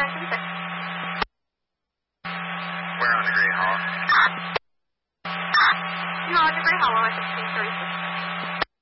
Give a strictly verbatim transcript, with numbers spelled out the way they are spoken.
nine three six. Where on the Great Hollow? No, it's a Great Hollow at sixteen thirty-six.